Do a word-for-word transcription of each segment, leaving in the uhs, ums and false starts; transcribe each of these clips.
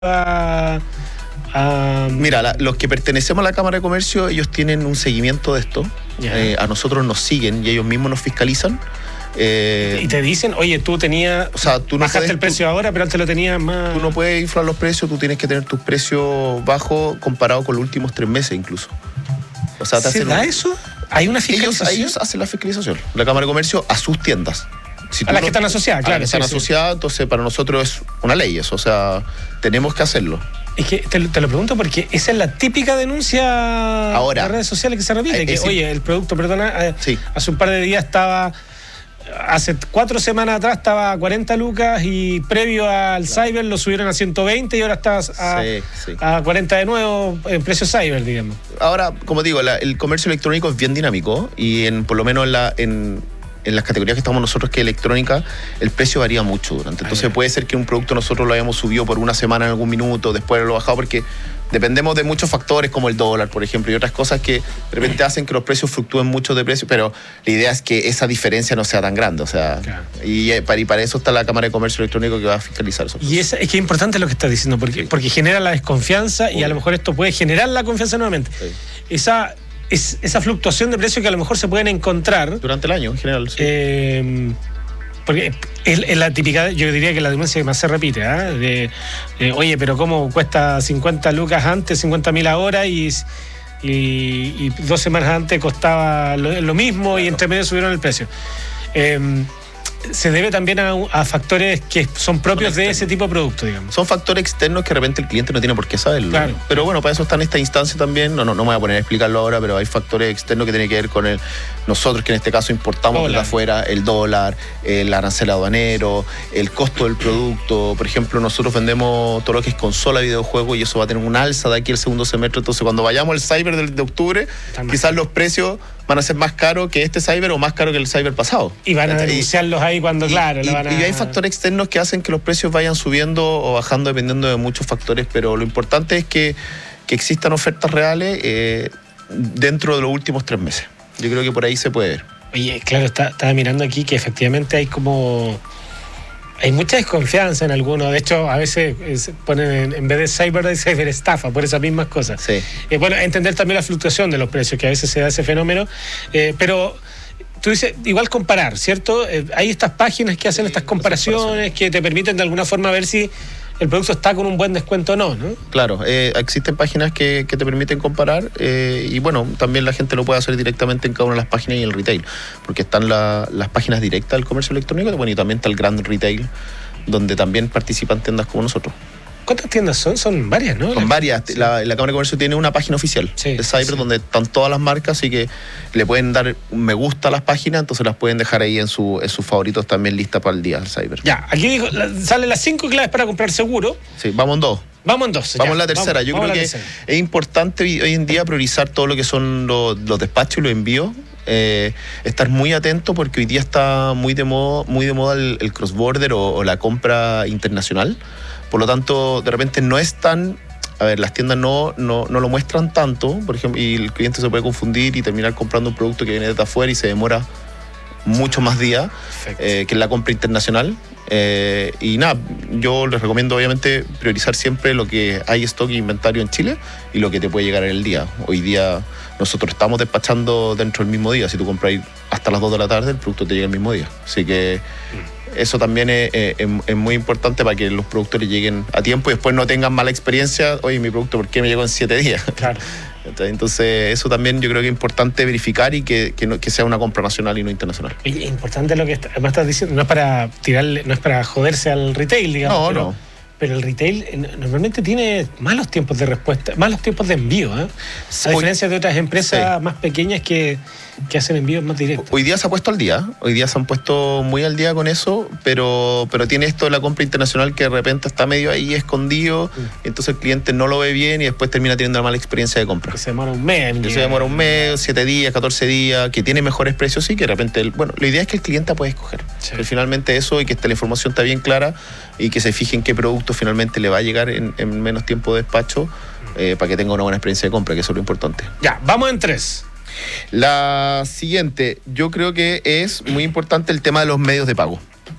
a, a... Mira, la, los que pertenecemos a la Cámara de Comercio, ellos tienen un seguimiento de esto. Eh, a nosotros nos siguen y ellos mismos nos fiscalizan. Eh, y te dicen, oye, tú tenías, o sea, tú no bajaste puedes, el precio tú, ahora, pero antes lo tenías más... Tú no puedes inflar los precios, tú tienes que tener tus precios bajos comparados con los últimos tres meses incluso. O sea, te ¿Se hacen da un... eso? ¿Hay una fiscalización? Ellos, ellos hacen la fiscalización, la Cámara de Comercio, a sus tiendas. Si a las no, que están asociadas, claro. A las que están sí, asociadas, sí. Entonces para nosotros es una ley eso, o sea, tenemos que hacerlo. Es que te, te lo pregunto porque esa es la típica denuncia Ahora, de redes sociales que se repite, que, oye, el producto, perdona, eh, sí. hace un par de días estaba... Hace cuatro semanas atrás estaba a cuarenta lucas y previo al claro. Cyber lo subieron a ciento veinte y ahora está a, sí, sí. a cuarenta de nuevo en precio Cyber, digamos. Ahora, como digo, la, el comercio electrónico es bien dinámico y en, por lo menos en, la, en, en las categorías que estamos nosotros, que es electrónica, el precio varía mucho durante. Entonces Ay, puede ser que un producto nosotros lo hayamos subido por una semana en algún minuto, después lo bajado porque... Dependemos de muchos factores como el dólar, por ejemplo, y otras cosas que de repente hacen que los precios fluctúen mucho de precio, pero la idea es que esa diferencia no sea tan grande, o sea, claro. y, para, y para eso está la Cámara de Comercio Electrónico que va a fiscalizar eso. Y es, es que es importante lo que estás diciendo, porque, porque genera la desconfianza Uy. y a lo mejor esto puede generar la confianza nuevamente. Sí. Esa, es, esa fluctuación de precios que a lo mejor se pueden encontrar... Durante el año, en general, sí. Eh, Porque es, es la típica, yo diría que la denuncia que más se repite, ¿eh? de, de, oye, pero ¿cómo cuesta cincuenta lucas antes, cincuenta mil ahora y, y, y dos semanas antes costaba lo, lo mismo claro. y entre medio subieron el precio? Eh, se debe también a, a factores que son propios son de ese tipo de producto, digamos. Son factores externos que de repente el cliente no tiene por qué saberlo. Claro. Pero bueno, para eso está en esta instancia también. No, no, no me voy a poner a explicarlo ahora, pero hay factores externos que tienen que ver con el nosotros, que en este caso importamos desde afuera, el dólar, el arancel aduanero, el costo del producto. Por ejemplo, nosotros vendemos todo lo que es consola, videojuegos, y eso va a tener un alza de aquí al segundo semestre. Entonces, cuando vayamos al Cyber de, de octubre, También. quizás los precios van a ser más caros que este Cyber o más caros que el Cyber pasado. Y van a denunciarlos ahí cuando, y, claro, y, lo van a... y hay factores externos que hacen que los precios vayan subiendo o bajando dependiendo de muchos factores, pero lo importante es que, que existan ofertas reales eh, dentro de los últimos tres meses. Yo creo que por ahí se puede ver. Oye, claro, está, estaba mirando aquí que efectivamente hay como... Hay mucha desconfianza en algunos. De hecho, a veces eh, ponen en, en vez de cyber, de cyber estafa por esas mismas cosas. Sí. Eh, bueno, entender también la fluctuación de los precios, que a veces se da ese fenómeno. Eh, pero tú dices, igual comparar, ¿cierto? Eh, hay estas páginas que hacen sí, estas comparaciones que te permiten de alguna forma ver si el producto está con un buen descuento o no, ¿no? Claro, eh, existen páginas que, que te permiten comparar eh, y bueno, también la gente lo puede hacer directamente en cada una de las páginas y el retail, porque están la, las páginas directas del comercio electrónico, bueno, y también está el Grand Retail, donde también participan tiendas como nosotros. ¿Cuántas tiendas son? Son varias, ¿no? Son varias. Sí. La, la Cámara de Comercio tiene una página oficial sí, de Cyber sí. donde están todas las marcas, así que le pueden dar un me gusta a las páginas, entonces las pueden dejar ahí en, su, en sus favoritos también listas para el día del Cyber. Ya, aquí dijo, salen las cinco claves para comprar seguro. Sí, vamos en dos. Vamos en dos. Vamos en la tercera. Vamos, Yo vamos creo que tercera. Es importante hoy en día priorizar todo lo que son los, los despachos y los envíos. Eh, estar muy atento porque hoy día está muy de moda, muy de moda el, el cross-border o, o la compra internacional. Por lo tanto, de repente no es tan... A ver, las tiendas no, no, no lo muestran tanto, por ejemplo, y el cliente se puede confundir y terminar comprando un producto que viene de afuera y se demora mucho más días eh, que en la compra internacional. Eh, y nada, yo les recomiendo obviamente priorizar siempre lo que hay stock e inventario en Chile y lo que te puede llegar en el día. Hoy día nosotros estamos despachando dentro del mismo día. Si tú compras hasta las dos de la tarde, el producto te llega el mismo día. Así que eso también es, es, es muy importante para que los productores lleguen a tiempo y después no tengan mala experiencia. Oye, mi producto, ¿por qué me llegó en siete días? Claro. Entonces, eso también yo creo que es importante verificar y que, que, no, que sea una compra nacional y no internacional. Es importante lo que está, además estás diciendo, no es para tirarle, no es para joderse al retail, digamos. No, pero, no. Pero el retail normalmente tiene malos tiempos de respuesta, malos tiempos de envío, ¿eh? A Hoy, diferencia de otras empresas sí. más pequeñas que, que hacen envíos más directos. Hoy día se ha puesto al día, hoy día se han puesto muy al día con eso, pero, pero tiene esto de la compra internacional que de repente está medio ahí escondido, mm. entonces el cliente no lo ve bien y después termina teniendo una mala experiencia de compra. Que se demora un mes. Que se demora un mes, siete días, catorce días, que tiene mejores precios, sí, que de repente, el, bueno, la idea es que el cliente pueda escoger. Sí. Pero finalmente eso y que la información está bien clara y que se fije en qué producto finalmente le va a llegar en, en menos tiempo de despacho eh, para que tenga una buena experiencia de compra, que eso es lo importante. Ya, vamos en tres. La siguiente, yo creo que es muy importante el tema de los medios de pago.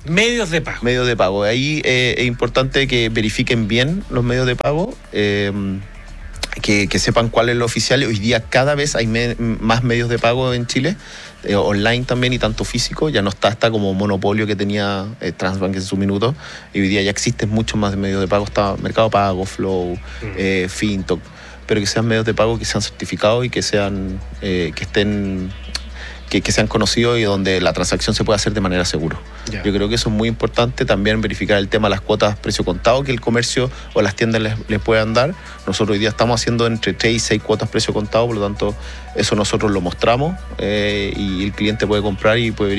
Medios de pago. Medios de pago. Ahí eh, es importante que verifiquen bien los medios de pago, eh, que, que sepan cuál es lo oficial. Hoy día cada vez hay me, más medios de pago en Chile, eh, online también y tanto físico. Ya no está hasta como monopolio que tenía eh, Transbank en su minuto. Y hoy día ya existen muchos más medios de pago. Está Mercado Pago, Flow, mm. eh, Fintok. Pero que sean medios de pago que sean certificados y que sean eh, que estén que, que sean conocidos y donde la transacción se pueda hacer de manera segura. Yeah. Yo creo que eso es muy importante. También verificar el tema de las cuotas precio contado que el comercio o las tiendas les, les puedan dar. Nosotros hoy día estamos haciendo entre tres y seis cuotas precio contado, por lo tanto eso nosotros lo mostramos eh, y el cliente puede comprar y puede